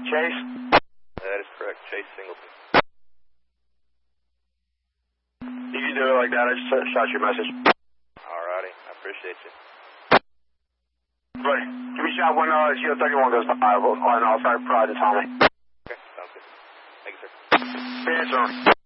Chase? That is correct, Chase Singleton. You can do it like that. I just shot your message. Alrighty, I appreciate you. Buddy, give me a shot when Geo 31 goes by. I'll start pride to Tommy. Okay, sounds good. Thank you, sir. Yes, sir.